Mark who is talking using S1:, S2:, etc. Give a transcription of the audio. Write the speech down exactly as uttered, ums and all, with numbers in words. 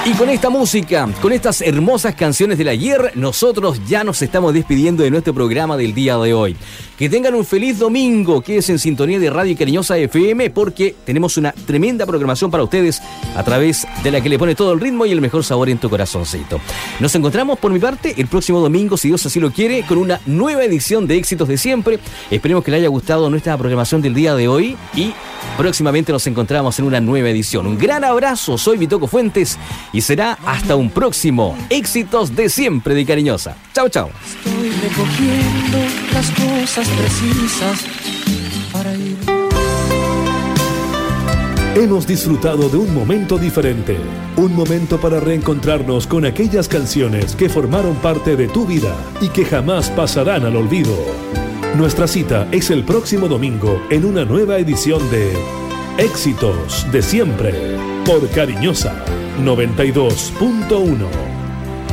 S1: Y con esta música, con estas hermosas canciones del ayer, nosotros ya nos estamos despidiendo de nuestro programa del día de hoy. Que tengan un feliz domingo, quédense en sintonía de Radio Cariñosa F M porque tenemos una tremenda programación para ustedes a través de la que le pone todo el ritmo y el mejor sabor en tu corazoncito. Nos encontramos por mi parte el próximo domingo, si Dios así lo quiere, con una nueva edición de Éxitos de Siempre. Esperemos que le haya gustado nuestra programación del día de hoy y próximamente nos encontramos en una nueva edición. Un gran abrazo, soy Vitoco Fuentes y será hasta un próximo Éxitos de Siempre de Cariñosa. Chao, chao.
S2: Estoy recogiendo las cosas precisas para ir.
S3: Hemos disfrutado de un momento diferente, un momento para reencontrarnos con aquellas canciones que formaron parte de tu vida y que jamás pasarán al olvido. Nuestra cita es el próximo domingo en una nueva edición de Éxitos de Siempre por Cariñosa noventa y dos punto uno.